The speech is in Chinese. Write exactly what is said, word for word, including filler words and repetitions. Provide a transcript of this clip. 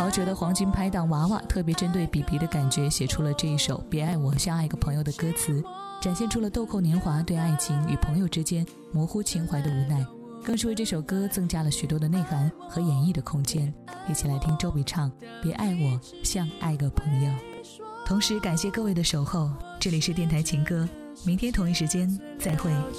陶喆的黄金拍档娃娃特别针对比比的感觉写出了这一首别爱我像爱个朋友的歌词，展现出了豆蔻年华对爱情与朋友之间模糊情怀的无奈，更是为这首歌增加了许多的内涵和演绎的空间。一起来听周笔畅别爱我像爱个朋友。同时感谢各位的守候，这里是电台情歌，明天同一时间再会。